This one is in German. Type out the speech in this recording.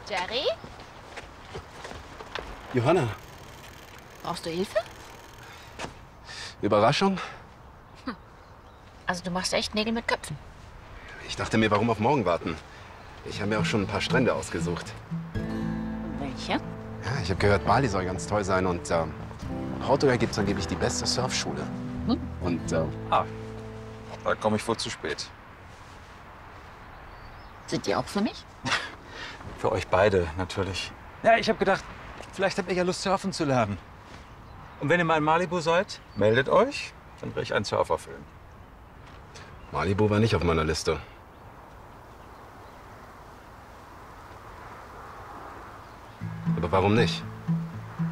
Jerry, Johanna, brauchst du Hilfe? Überraschung? Also du machst echt Nägel mit Köpfen. Ich dachte mir, warum auf morgen warten? Ich habe mir auch schon ein paar Strände ausgesucht. Welche? Ja, ich habe gehört, Bali soll ganz toll sein und Portugal gibt es angeblich die beste Surfschule. Und Ah, da komme ich wohl zu spät. Sind die auch für mich? Für euch beide natürlich. Ja, ich habe gedacht, vielleicht habt ihr ja Lust, surfen zu lernen. Und wenn ihr mal in Malibu seid, meldet euch, dann will ich einen Surfer filmen. Malibu war nicht auf meiner Liste. Aber warum nicht?